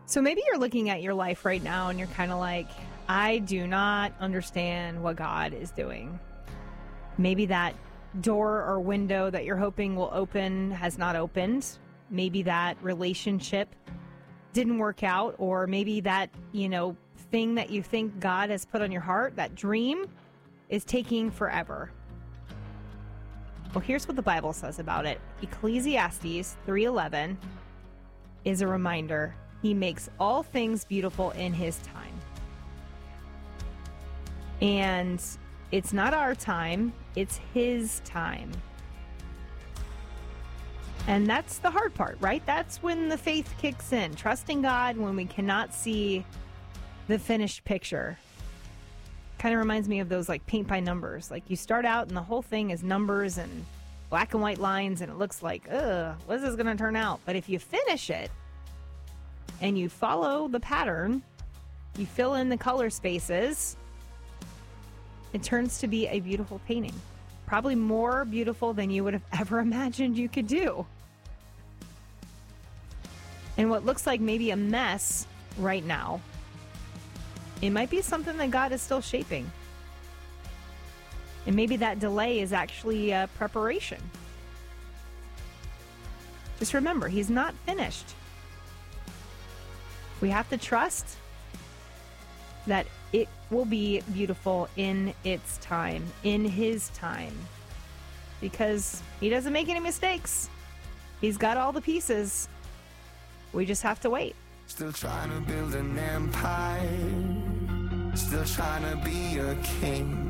So maybe you're looking at your life right now and you're kind of like, I do not understand what God is doing. Maybe that door or window that you're hoping will open has not opened. Maybe that relationship didn't work out, or maybe that, thing that you think God has put on your heart, that dream, is taking forever. Well, here's what the Bible says about it. Ecclesiastes 3:11 is a reminder. He makes all things beautiful in his time. And it's not our time, it's his time. And that's the hard part, right? That's when the faith kicks in. Trusting God when we cannot see the finished picture. Kind of reminds me of those like paint by numbers. Like you start out and the whole thing is numbers and black and white lines and it looks like, what's this going to turn out? But if you finish it and you follow the pattern, you fill in the color spaces, it turns to be a beautiful painting. Probably more beautiful than you would have ever imagined you could do. And what looks like maybe a mess right now, it might be something that God is still shaping. And maybe that delay is actually a preparation. Just remember, he's not finished. We have to trust that it will be beautiful in its time, in his time. Because he doesn't make any mistakes. He's got all the pieces. We just have to wait. Still trying to build an empire. Still trying to be a king.